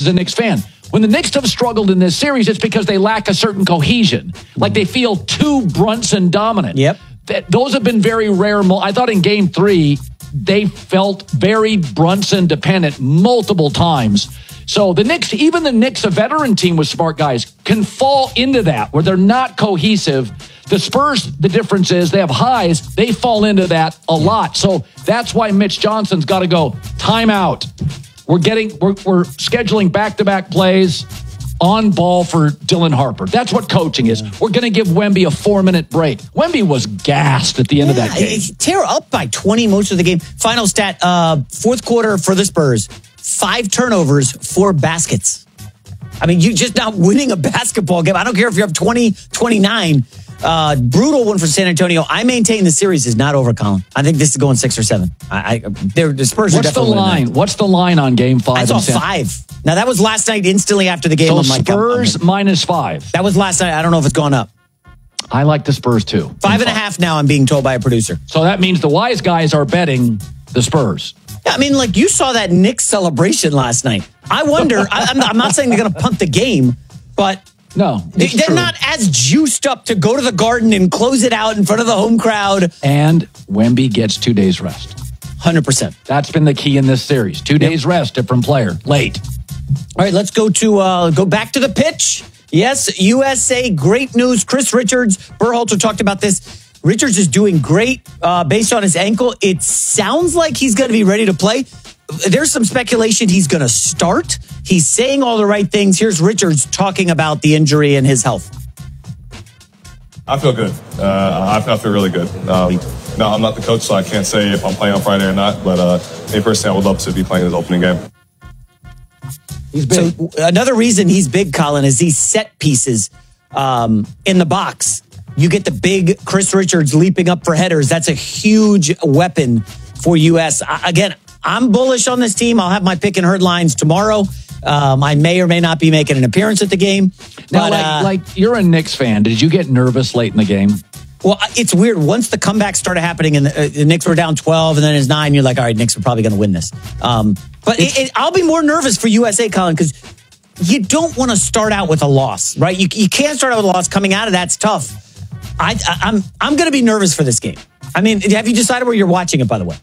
as a Knicks fan. When the Knicks have struggled in this series, it's because they lack a certain cohesion. Like they feel too Brunson dominant. Yep. Those have been very rare. I thought in Game 3, they felt very Brunson dependent multiple times. So the Knicks, even the Knicks, a veteran team with smart guys, can fall into that where they're not cohesive. The Spurs, the difference is they have highs. They fall into that a lot. So that's why Mitch Johnson's got to go timeout. We're scheduling back-to-back plays on ball for Dylan Harper. That's what coaching is. We're going to give Wemby a 4-minute break. Wemby was gassed at the end of that game. Tear up by 20 most of the game. Final stat, fourth quarter for the Spurs, 5 turnovers, 4 baskets. I mean, you're just not winning a basketball game. I don't care if you have 20, 29. Brutal one for San Antonio. I maintain the series is not over, Colin. I think this is going 6 or 7. The Spurs are definitely winning. What's the line on Game 5? I saw 5. Now, that was last night instantly after the game. So Spurs minus 5. That was last night. I don't know if it's gone up. I like the Spurs, too. 5.5 now, I'm being told by a producer. So that means the wise guys are betting the Spurs. Yeah, I mean, like you saw that Knicks celebration last night. I wonder, I'm not saying they're going to punt the game, but... No, they're not as juiced up to go to the Garden and close it out in front of the home crowd. And Wemby gets 2 days rest. 100%. That's been the key in this series. 2 days rest, different player, late. All right, let's go back to the pitch. Yes, USA, great news. Chris Richards, Berhalter talked about this. Richards is doing great based on his ankle. It sounds like he's going to be ready to play. There's some speculation he's going to start. He's saying all the right things. Here's Richards talking about the injury and his health. I feel good. I feel really good. No, I'm not the coach, so I can't say if I'm playing on Friday or not. But me personally, I would love to be playing his opening game. He's big. So another reason he's big, Colin, is these set pieces in the box. You get the big Chris Richards leaping up for headers. That's a huge weapon for US. Again, I'm bullish on this team. I'll have my pick and herd lines tomorrow. I may or may not be making an appearance at the game. Now, like you're a Knicks fan. Did you get nervous late in the game? Well, it's weird. Once the comeback started happening and the Knicks were down 12 and then it's 9, you're like, all right, Knicks are probably going to win this. But I'll be more nervous for USA, Colin, because you don't want to start out with a loss, right? You can't start out with a loss. Coming out of that's tough. I'm going to be nervous for this game. I mean, have you decided where you're watching it, by the way?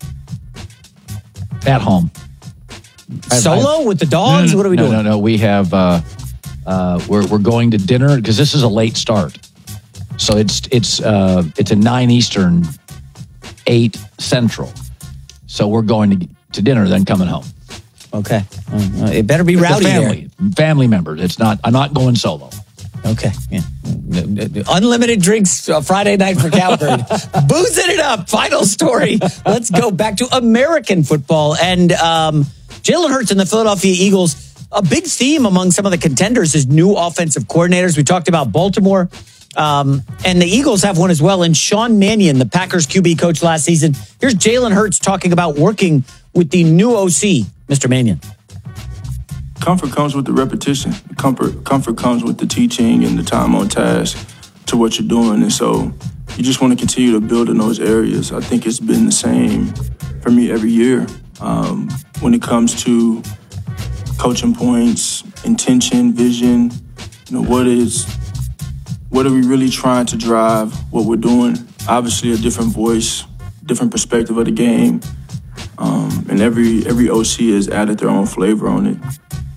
At home. Solo with the dogs? What are we doing? No. We have we're going to dinner because this is a late start. So it's a 9 Eastern, 8 Central. So we're going to dinner, then coming home. Okay. It better be rowdy. Family members. It's not. I'm not going solo. Okay. Yeah. Unlimited drinks Friday night for Calgary. Boozing it up. Final story. Let's go back to American football. And Jalen Hurts and the Philadelphia Eagles, a big theme among some of the contenders is new offensive coordinators. We talked about Baltimore. And the Eagles have one as well. And Sean Mannion, the Packers QB coach last season. Here's Jalen Hurts talking about working with the new OC, Mr. Mannion. Comfort comes with the repetition. Comfort comes with the teaching and the time on task to what you're doing. And so you just want to continue to build in those areas. I think it's been the same for me every year. When it comes to coaching points, intention, vision, what are we really trying to drive, what we're doing? Obviously a different voice, different perspective of the game. And every OC has added their own flavor on it.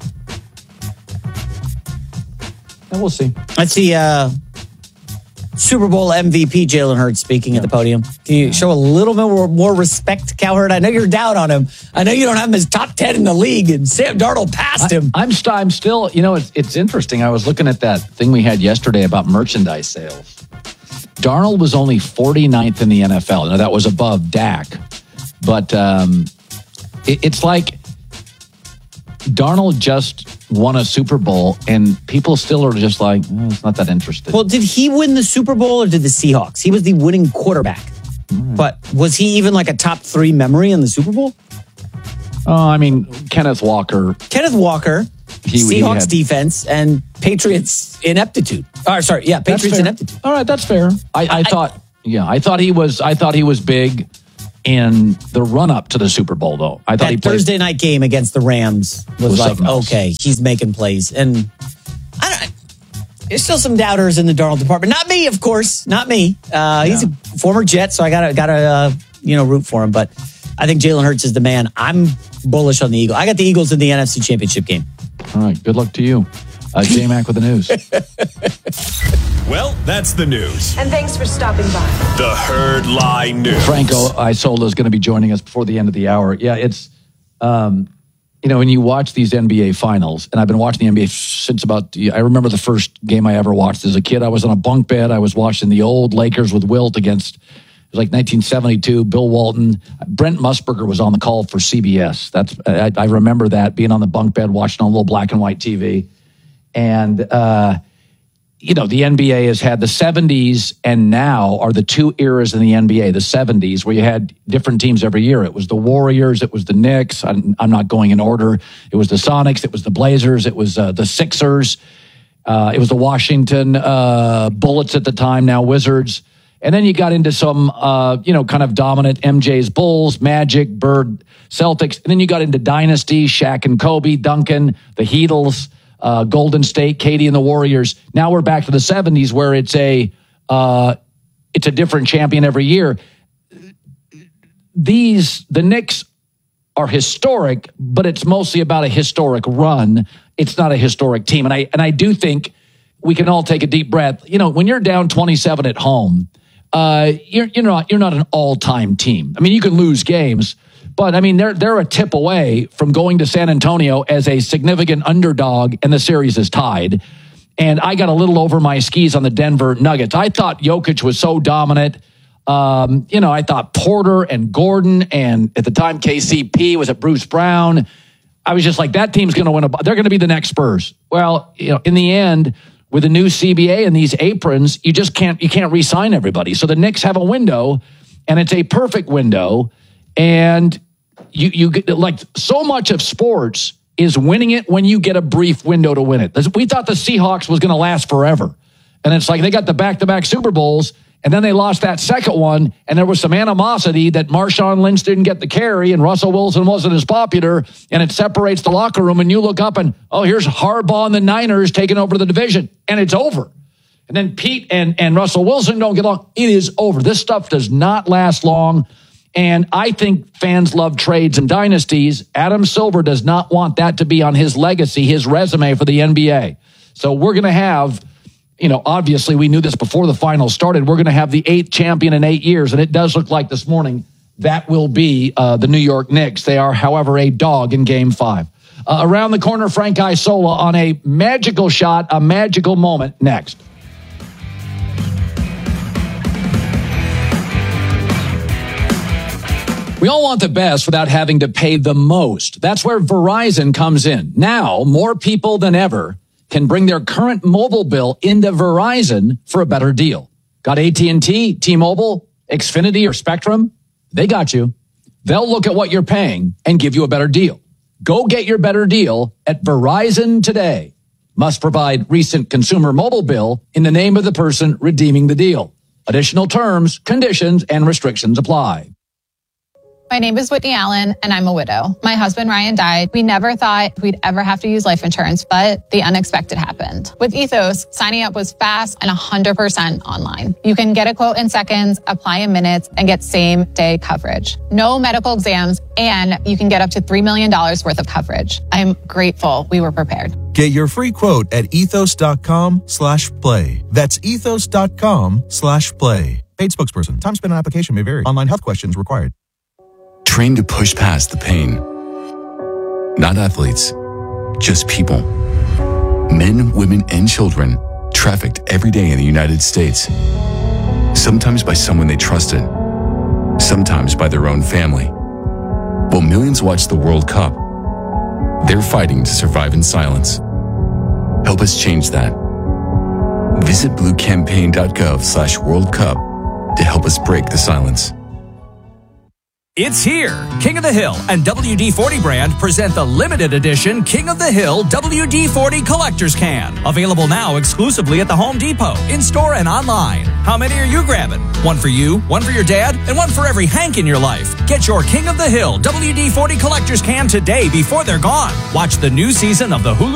And we'll see. Let's see Super Bowl MVP Jalen Hurts speaking at the podium. Can you show a little bit more respect to Cowherd? I know you're down on him. I know you don't have him as top 10 in the league, and Sam Darnold passed him. I'm still, it's interesting. I was looking at that thing we had yesterday about merchandise sales. Darnold was only 49th in the NFL. Now, that was above Dak. But it's like Darnold just won a Super Bowl, and people still are just like, it's not that interesting. Well, did he win the Super Bowl or did the Seahawks? He was the winning quarterback. Right. But was he even like a top 3 memory in the Super Bowl? I mean, Kenneth Walker. Seahawks defense, and Patriots ineptitude. Patriots ineptitude. All right, that's fair. I thought he was big. in the run-up to the Super Bowl, though. I thought that he played Thursday night game against the Rams was like, something else. okay, he's making plays. And there's still some doubters in the Darnold department. Not me, of course. Not me. He's a former Jet, so I gotta root for him. But I think Jalen Hurts is the man. I'm bullish on the Eagles. I got the Eagles in the NFC Championship game. All right, good luck to you. J-Mac with the news. Well, that's the news. And thanks for stopping by. The Herd Lie News. Franco Isola is going to be joining us before the end of the hour. Yeah, it's, when you watch these NBA finals, and I've been watching the NBA since I remember the first game I ever watched as a kid. I was on a bunk bed. I was watching the old Lakers with Wilt against, it was like 1972, Bill Walton. Brent Musburger was on the call for CBS. I remember that, being on the bunk bed, watching on a little black and white TV. And, the NBA has had the 70s and now are the two eras in the NBA. The 70s, where you had different teams every year. It was the Warriors. It was the Knicks. I'm not going in order. It was the Sonics. It was the Blazers. It was the Sixers. It was the Washington Bullets at the time, now Wizards. And then you got into some, kind of dominant MJ's Bulls, Magic, Bird, Celtics. And then you got into Dynasty, Shaq and Kobe, Duncan, the Heatles, Golden State, Katie and the Warriors. Now we're back to the 70s where it's a different champion every year. The Knicks are historic, but it's mostly about a historic run. It's not a historic team. And I do think we can all take a deep breath. When you're down 27 at home, you're not an all-time team. I mean, you can lose games, but I mean, they're a tip away from going to San Antonio as a significant underdog, and the series is tied. And I got a little over my skis on the Denver Nuggets. I thought Jokic was so dominant. I thought Porter and Gordon, and at the time KCP, was it Bruce Brown? I was just like, that team's going to win. They're going to be the next Spurs. Well, in the end, with the new CBA and these aprons, you can't re-sign everybody. So the Knicks have a window, and it's a perfect window. And you get, like, so much of sports is winning it when you get a brief window to win it. We thought the Seahawks was going to last forever. And it's like they got the back-to-back Super Bowls, and then they lost that second one, and there was some animosity that Marshawn Lynch didn't get the carry, and Russell Wilson wasn't as popular, and it separates the locker room, and you look up and, here's Harbaugh and the Niners taking over the division, and it's over. And then Pete and Russell Wilson don't get along. It is over. This stuff does not last long, and I think fans love trades and dynasties. Adam Silver does not want that to be on his legacy, his resume for the NBA. So we're going to have, obviously we knew this before the finals started, we're going to have the 8th champion in 8 years, and it does look like this morning that will be the New York Knicks. They are, however, a dog in Game 5. Around the corner, Frank Isola on a magical shot, a magical moment next. We all want the best without having to pay the most. That's where Verizon comes in. Now, more people than ever can bring their current mobile bill into Verizon for a better deal. Got AT&T, T-Mobile, Xfinity, or Spectrum? They got you. They'll look at what you're paying and give you a better deal. Go get your better deal at Verizon today. Must provide recent consumer mobile bill in the name of the person redeeming the deal. Additional terms, conditions, and restrictions apply. My name is Whitney Allen, and I'm a widow. My husband, Ryan, died. We never thought we'd ever have to use life insurance, but the unexpected happened. With Ethos, signing up was fast and 100% online. You can get a quote in seconds, apply in minutes, and get same-day coverage. No medical exams, and you can get up to $3 million worth of coverage. I'm grateful we were prepared. Get your free quote at ethos.com/play. That's ethos.com/play. Paid spokesperson. Time spent on application may vary. Online health questions required. Trained to push past the pain. Not athletes, just people. Men, women, and children trafficked every day in the United States. Sometimes by someone they trusted, sometimes by their own family. While millions watch the World Cup, they're fighting to survive in silence. Help us change that. Visit bluecampaign.gov/World Cup to help us break the silence. It's here. King of the Hill and WD-40 brand present the limited edition King of the Hill WD-40 Collector's Can. Available now exclusively at the Home Depot, in-store and online. How many are you grabbing? One for you, one for your dad, and one for every Hank in your life. Get your King of the Hill WD-40 Collector's Can today before they're gone. Watch the new season of the Hulu